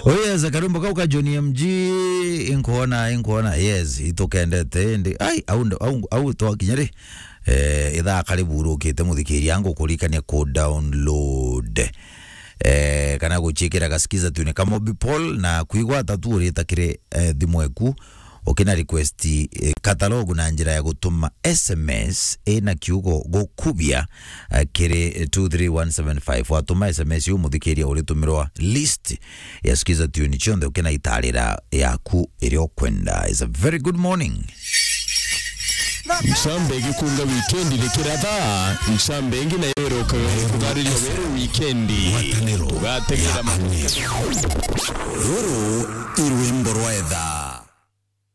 Oyeza karumba kauka Johnny MG inkuona yes itokendete ndi ai au to kinyari itha karibu urukite muthikiri yangu kurikania ko download kana guchikira gasikiza tune kama Bipol na kuigwa tatu urita kire thimweku okina request catalog na njira ya gutuma SMS na kiugo gukubia kire 23175 watuma SMS yu muthikiria uritumirwa list ya skiza tune chonde okina itarira yaku iri okwenda. Is a very good morning. Msambe gikunga weekendi lekirata msambe ngina yero kugari yobero weekendi watanero gategera Ruru irwimbo rwetha